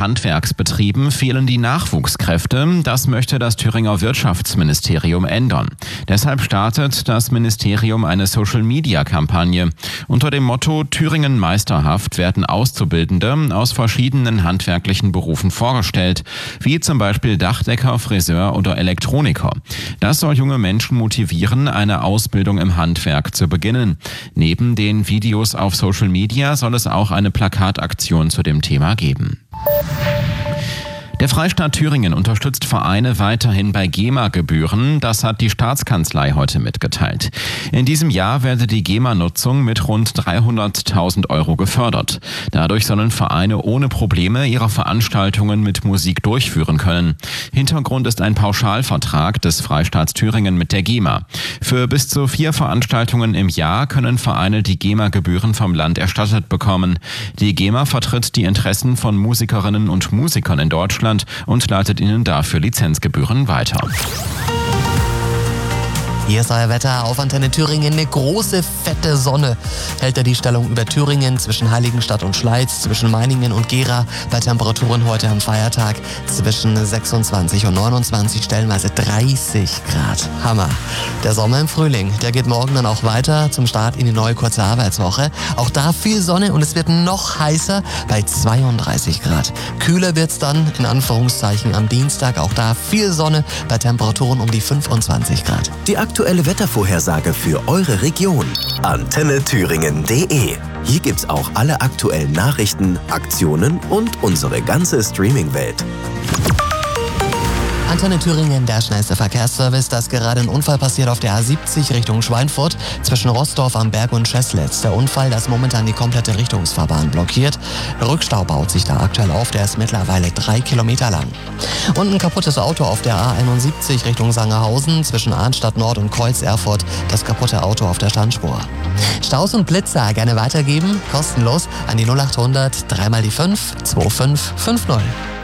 Handwerksbetrieben fehlen die Nachwuchskräfte. Das möchte das Thüringer Wirtschaftsministerium ändern. Deshalb startet das Ministerium eine Social-Media-Kampagne. Unter dem Motto Thüringen meisterhaft werden Auszubildende aus verschiedenen handwerklichen Berufen vorgestellt, wie zum Beispiel Dachdecker, Friseur oder Elektroniker. Das soll junge Menschen motivieren, eine Ausbildung im Handwerk zu beginnen. Neben den Videos auf Social Media soll es auch eine Plakataktion zu dem Thema geben. Der Freistaat Thüringen unterstützt Vereine weiterhin bei GEMA-Gebühren. Das hat die Staatskanzlei heute mitgeteilt. In diesem Jahr werde die GEMA-Nutzung mit rund 300.000 € gefördert. Dadurch sollen Vereine ohne Probleme ihre Veranstaltungen mit Musik durchführen können. Hintergrund ist ein Pauschalvertrag des Freistaats Thüringen mit der GEMA. Für bis zu 4 Veranstaltungen im Jahr können Vereine die GEMA-Gebühren vom Land erstattet bekommen. Die GEMA vertritt die Interessen von Musikerinnen und Musikern in Deutschland und leitet ihnen dafür Lizenzgebühren weiter. Hier ist euer Wetter auf Antenne Thüringen. Eine große, fette Sonne hält die Stellung über Thüringen zwischen Heiligenstadt und Schleiz, zwischen Meiningen und Gera. Bei Temperaturen heute am Feiertag zwischen 26 und 29, stellenweise 30 Grad. Hammer. Der Sommer im Frühling, der geht morgen dann auch weiter zum Start in die neue kurze Arbeitswoche. Auch da viel Sonne und es wird noch heißer bei 32 Grad. Kühler wird's dann, in Anführungszeichen, am Dienstag. Auch da viel Sonne bei Temperaturen um die 25 Grad. Die aktuelle Wettervorhersage für eure Region. AntenneThüringen.de. Hier gibt's auch alle aktuellen Nachrichten, Aktionen und unsere ganze Streaming-Welt. Antenne Thüringen, der schnellste Verkehrsservice. Da ist gerade ein Unfall passiert auf der A70 Richtung Schweinfurt zwischen Rostorf am Berg und Scheslitz. Der Unfall, das momentan die komplette Richtungsfahrbahn blockiert. Rückstau baut sich da aktuell auf, der ist mittlerweile 3 Kilometer lang. Und ein kaputtes Auto auf der A71 Richtung Sangerhausen zwischen Arnstadt Nord und Kreuz Erfurt. Das kaputte Auto auf der Standspur. Staus und Blitzer gerne weitergeben, kostenlos an die 0800 3 mal die 5 2550.